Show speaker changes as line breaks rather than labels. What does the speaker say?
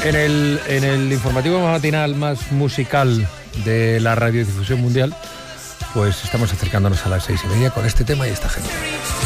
En el informativo matinal más musical de la radiodifusión mundial, pues estamos acercándonos a las 6:30 con este tema y esta gente.